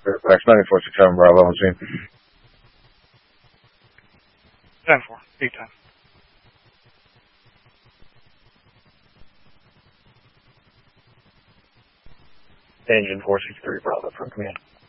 Fairfax 9467 Bravo, on scene. 10-4, 8-10. Engine 463 Bravo from command.